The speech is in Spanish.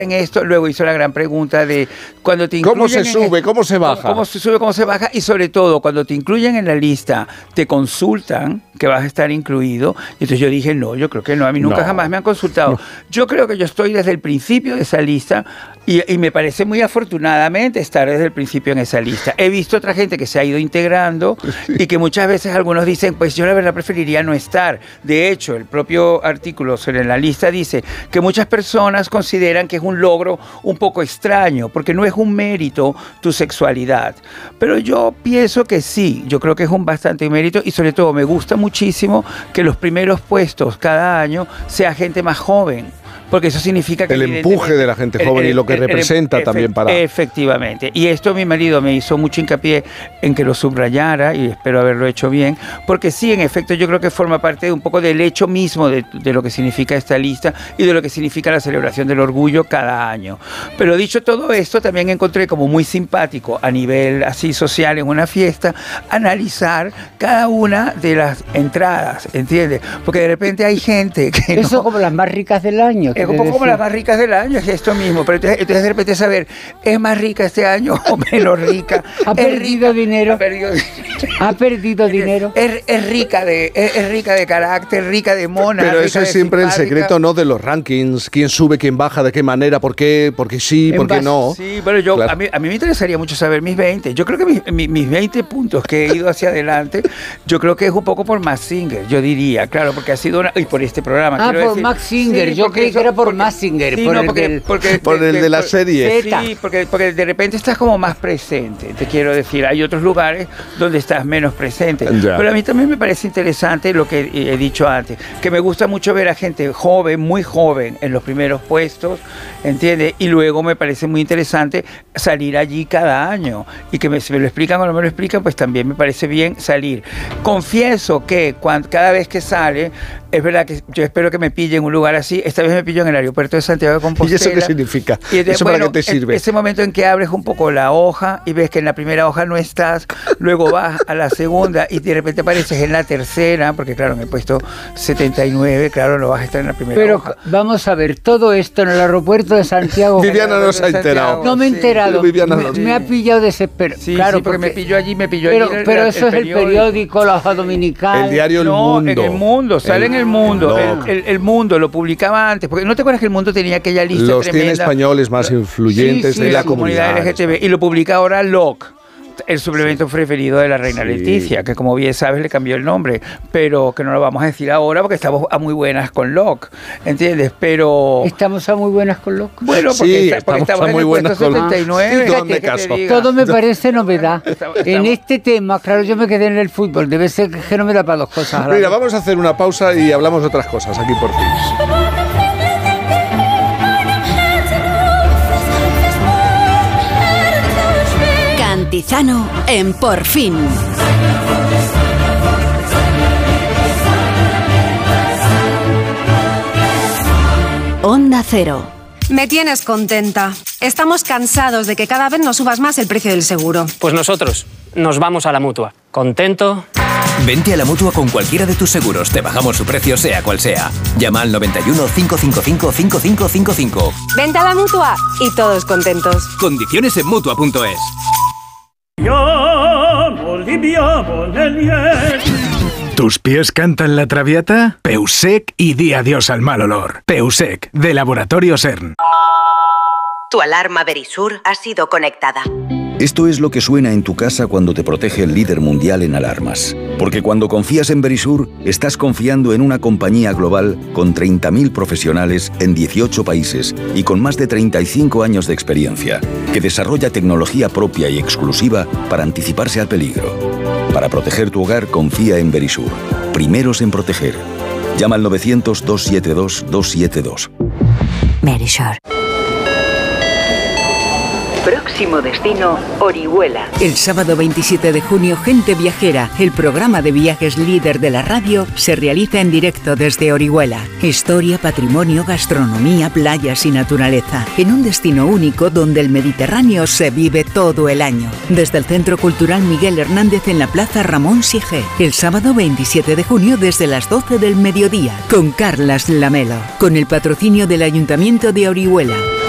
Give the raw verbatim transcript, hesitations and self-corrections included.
en esto, luego hizo la gran pregunta de cuando te ¿Cómo se sube? El, ¿Cómo se baja? Cómo, cómo se sube, cómo se baja y sobre todo cuando te incluyen en la lista, te consultan que vas a estar incluido. Y entonces yo dije, no, yo creo que no, a mí nunca no. jamás me han consultado. No. Yo creo que yo estoy desde el principio de esa lista y, y me parece muy afortunadamente estar desde el principio en esa lista. He visto otra gente que se ha ido integrando sí. y que muchas veces algunos dicen, pues yo la verdad preferiría no estar. De hecho, el propio artículo sobre la lista dice que muchas personas consideran que es un logro un poco extraño, porque no es un mérito tu sexualidad. Pero yo pienso que sí, yo creo que es un bastante mérito y sobre todo me gusta muchísimo que los primeros puestos cada año sea gente más joven. Porque eso significa que... El empuje de la gente joven el, el, y lo que el, representa el, también para... Efectivamente. Y esto mi marido me hizo mucho hincapié en que lo subrayara y espero haberlo hecho bien, porque sí, en efecto, yo creo que forma parte de un poco del hecho mismo de, de lo que significa esta lista y de lo que significa la celebración del orgullo cada año. Pero dicho todo esto, también encontré como muy simpático a nivel así social en una fiesta, analizar cada una de las entradas, ¿entiendes? Porque de repente hay gente que... Eso no, como las más ricas del año. Es un poco como las más ricas del año, es esto mismo. Pero entonces, entonces de repente saber, ¿es más rica este año o menos rica? ¿Ha perdido rica, dinero? Ha perdido, ¿Ha perdido es, dinero? Es, es, rica de, es, es rica de carácter, rica de mona. Pero eso es siempre simpática. El secreto, ¿no? De los rankings. ¿Quién sube, quién baja, de qué manera, por qué, por qué sí, por qué no? Sí, pero yo, claro. a, mí, a mí me interesaría mucho saber mis veinte. Yo creo que mis, mis, mis veinte puntos que he ido hacia adelante, yo creo que es un poco por Max Singer, yo diría, claro, porque ha sido una... Y por este programa. Ah, por decir. Max Singer, sí, yo creí que era por Max Singer. Sí, por, no, el porque, del, porque, por de, el de, de la por, serie. Sí, porque, porque de repente estás como más presente, te quiero decir. Hay otros lugares donde estás menos presente. Ya. Pero a mí también me parece interesante lo que he dicho antes, que me gusta mucho ver a gente joven, muy joven, en los primeros puestos, ¿entiendes? Y luego me parece muy interesante salir allí cada año. Y que me, si me lo explican o no me lo explican, pues también me parece bien salir. Confieso que cuando, cada vez que sale, es verdad que yo espero que me pille en un lugar así. Esta vez me pilló en el aeropuerto de Santiago de Compostela. ¿Y eso qué significa? Y de, ¿Eso bueno, para qué te sirve? Ese momento en que abres un poco la hoja y ves que en la primera hoja no estás, luego vas a la segunda y de repente apareces en la tercera, porque claro, me he puesto setenta y nueve, claro, no vas a estar en la primera Pero hoja. vamos a ver, todo esto en el aeropuerto de Santiago. Viviana no se ha enterado. No me he enterado. Sí, Viviana me, no. me ha pillado desesperado. Sí, claro, sí, porque, porque me pilló allí, me pilló pero, allí. El, pero el, eso el es el periódico, la hoja dominical. El diario El no, Mundo. En El Mundo, sale el, en El Mundo. El, el, el Mundo lo publicaba antes, porque ¿no te acuerdas que El Mundo tenía aquella lista Los tremenda? cien españoles más influyentes sí, sí, de la, la comunidad, comunidad L G T B. Y lo publica ahora Locke, el suplemento sí. preferido de la reina sí. Leticia, que como bien sabes le cambió el nombre, pero que no lo vamos a decir ahora porque estamos a muy buenas con Locke, ¿entiendes? Pero... ¿Estamos a muy buenas con Locke? Bueno, porque, sí, está, porque estamos, estamos a muy en el buenas puesto con setenta y nueve. Sí, ¿qué, caso? ¿qué Todo me parece novedad. Estamos, en estamos... este tema, claro, yo me quedé en el fútbol, debe ser que no me da para dos cosas. Mira, vamos a hacer una pausa y hablamos de otras cosas aquí por fin. Cantizano en Por Fin. Onda Cero. Me tienes contenta. Estamos cansados de que cada vez nos subas más el precio del seguro. Pues nosotros nos vamos a la Mutua. ¿Contento? Vente a la Mutua con cualquiera de tus seguros. Te bajamos su precio sea cual sea. Llama al noventa y uno, cinco cinco cinco, cinco cinco cinco cinco. Vente a la Mutua y todos contentos. Condiciones en Mutua punto es. ¿Tus pies cantan la traviata? Peusec y di adiós al mal olor. Peusec, de Laboratorio CERN. Tu alarma Verisur ha sido conectada. Esto es lo que suena en tu casa cuando te protege el líder mundial en alarmas. Porque cuando confías en Verisur, estás confiando en una compañía global con treinta mil profesionales en dieciocho países y con más de treinta y cinco años de experiencia, que desarrolla tecnología propia y exclusiva para anticiparse al peligro. Para proteger tu hogar, confía en Verisur. Primeros en proteger. Llama al novecientos, dos siete dos, dos siete dos. Verisur. Próximo destino, Orihuela. El sábado veintisiete de junio, Gente Viajera, el programa de viajes líder de la radio, se realiza en directo desde Orihuela. Historia, patrimonio, gastronomía, playas y naturaleza. En un destino único donde el Mediterráneo se vive todo el año. Desde el Centro Cultural Miguel Hernández en la Plaza Ramón Sigé. El sábado veintisiete de junio desde las doce del mediodía. Con Carlas Lamelo. Con el patrocinio del Ayuntamiento de Orihuela.